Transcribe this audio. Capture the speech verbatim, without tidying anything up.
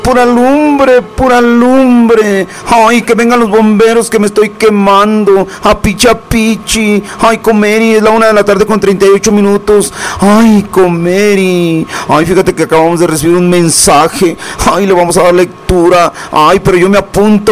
Pura lumbre, pura lumbre. Ay, que vengan los bomberos que me estoy quemando. A picha pichi. Ay, Comeri, es la una de la tarde con treinta y ocho minutos. Ay, Comeri. Ay, fíjate que acabamos de recibir un mensaje. Ay, le vamos a dar lectura. Ay, pero yo me apunto.